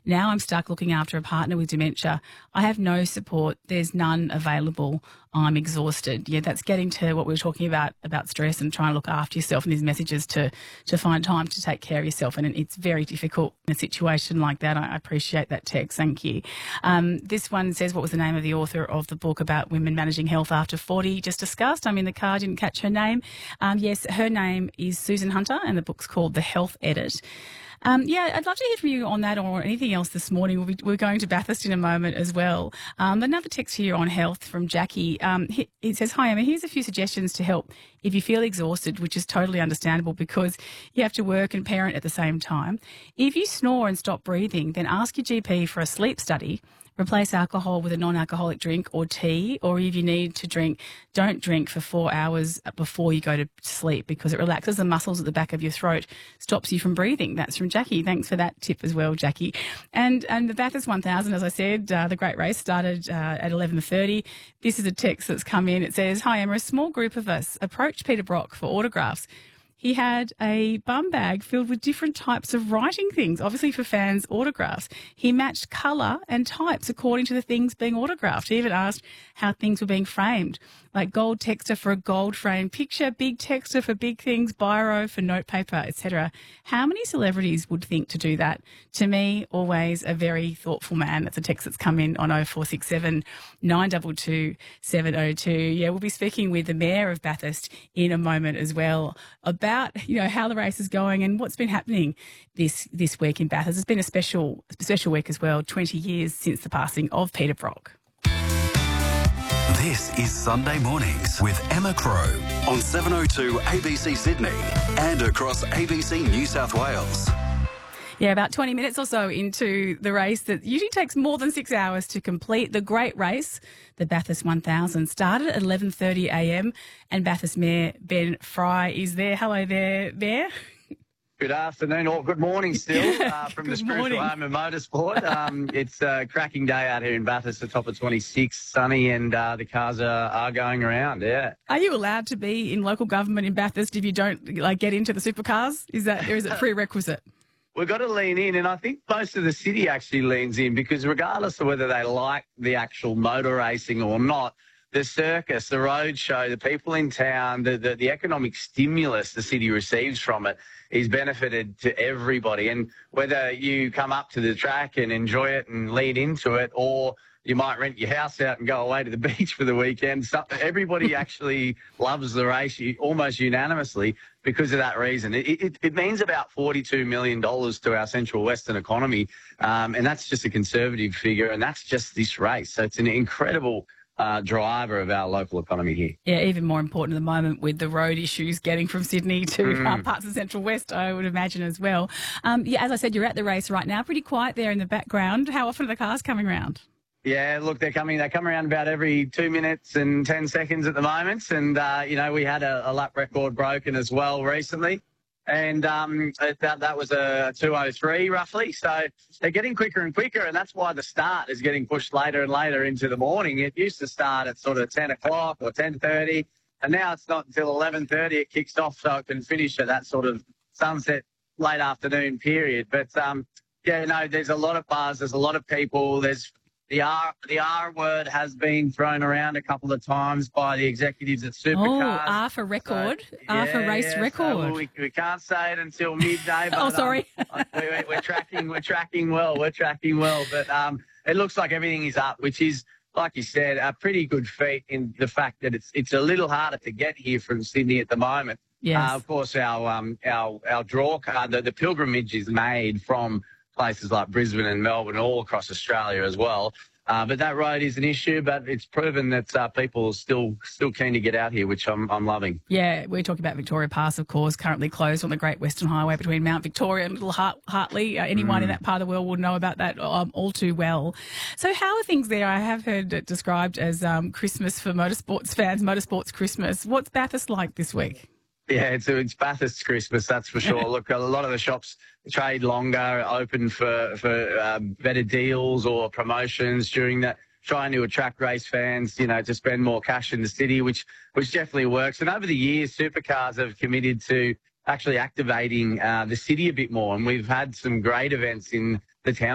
Now I'm stuck looking after a partner with dementia. I have no support. There's none available. I'm exhausted. Yeah, that's getting to what we were talking about stress and trying to look after yourself and these messages to find time to take care of yourself. And it's very difficult in a situation like that. I appreciate that text. Thank you. This one says, what was the name of the author of the book about women managing health after 40 just discussed? I'm in the car, didn't catch her name. Yes, her name is Susan Hunter and the book's called The Health Edit. I'd love to hear from you on that or anything else this morning. We're going to Bathurst in a moment as well. Another text here on health from Jackie. It says, hi, Emma, here's a few suggestions to help if you feel exhausted, which is totally understandable because you have to work and parent at the same time. If you snore and stop breathing, then ask your GP for a sleep study. Replace alcohol with a non-alcoholic drink or tea, or if you need to drink, don't drink for 4 hours before you go to sleep because it relaxes the muscles at the back of your throat, stops you from breathing. That's from Jackie. Thanks for that tip as well, Jackie. And the Bathurst 1000, as I said, the great race started at 11:30. This is a text that's come in. It says, hi, Emma, a small group of us approached Peter Brock for autographs. He had a bum bag filled with different types of writing things, obviously for fans' autographs. He matched colour and types according to the things being autographed. He even asked how things were being framed, like gold texter for a gold frame picture, big texter for big things, biro for notepaper, etc. How many celebrities would think to do that? To me, always a very thoughtful man. That's a text that's come in on 0467 922 702. Yeah, we'll be speaking with the Mayor of Bathurst in a moment as well about, how the race is going and what's been happening this week in Bathurst. It's been a special week as well, 20 years since the passing of Peter Brock. This is Sunday Mornings with Emma Crow on 702 ABC Sydney and across ABC New South Wales. Yeah, about 20 minutes or so into the race that usually takes more than 6 hours to complete. The great race, the Bathurst 1000, started at 11:30am and Bathurst Mayor Ben Fry is there. Hello there, Mayor. Good afternoon, or good morning still, from the spiritual home of motorsport. It's a cracking day out here in Bathurst, the top of 26, sunny, and the cars are going around, yeah. Are you allowed to be in local government in Bathurst if you don't get into the supercars? Is it prerequisite? We've got to lean in, and I think most of the city actually leans in because regardless of whether they like the actual motor racing or not, the circus, the road show, the people in town, the economic stimulus the city receives from it is benefited to everybody. And whether you come up to the track and enjoy it and lean into it, or you might rent your house out and go away to the beach for the weekend, everybody actually loves the race almost unanimously because of that reason. It means about $42 million to our central western economy, and that's just a conservative figure, and that's just this race. So it's an incredible driver of our local economy here. Yeah, even more important at the moment with the road issues getting from Sydney to parts of Central West, I would imagine as well. As I said, you're at the race right now, pretty quiet there in the background. How often are the cars coming around? Yeah, look, they come around about every 2 minutes and 10 seconds at the moment. And, we had a lap record broken as well recently. And that was a 2:03 roughly. So they're getting quicker and quicker, and that's why the start is getting pushed later and later into the morning. It used to start at sort of 10 o'clock or 10:30, and now it's not until 11:30 it kicks off so it can finish at that sort of sunset late afternoon period. But, there's a lot of buzz. There's a lot of people. There's the R word has been thrown around a couple of times by the executives at Supercars. Oh, R for record. So, R for race record. So we can't say it until midday. But, sorry. We're tracking well. We're tracking well. But it looks like everything is up, which is, like you said, a pretty good feat in the fact that it's a little harder to get here from Sydney at the moment. Yes. Of course, our draw card, the pilgrimage is made from places like Brisbane and Melbourne, all across Australia as well. But that road is an issue, but it's proven that people are still keen to get out here, which I'm loving. Yeah, we're talking about Victoria Pass, of course, currently closed on the Great Western Highway between Mount Victoria and Little Hartley. Anyone in that part of the world will know about that all too well. So how are things there? I have heard it described as Christmas for motorsports fans, Motorsports Christmas. What's Bathurst like this week? Yeah, it's Bathurst Christmas, that's for sure. Look, a lot of the shops trade longer, open for better deals or promotions during that, trying to attract race fans, to spend more cash in the city, which definitely works. And over the years, Supercars have committed to actually activating the city a bit more, and we've had some great events in the town.